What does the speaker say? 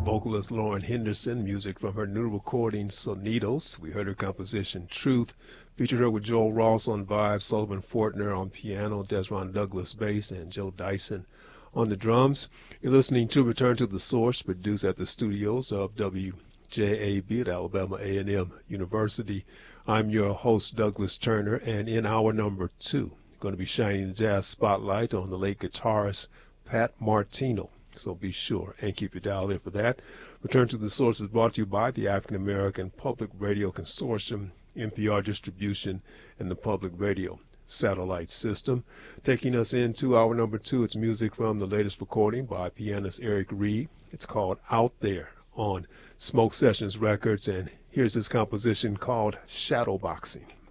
vocalist Lauren Henderson, music from her new recording, Sonidos. We heard her composition, Truth. Featured her with Joel Ross on vibes, Sullivan Fortner on piano, Desron Douglas bass, and Joe Dyson on the drums. You're listening to Return to the Source, produced at the studios of WJAB at Alabama A&M University. I'm your host, Douglas Turner, and in hour number 2, going to be shining the jazz spotlight on the late guitarist Pat Martino. So be sure and keep your dial in for that. Return to the Source is brought to you by the African American Public Radio Consortium, NPR Distribution, and the Public Radio Satellite System. Taking us into hour number 2, it's music from the latest recording by pianist Eric Reed. It's called Out There on Smoke Sessions Records, and here's his composition called Shadowboxing.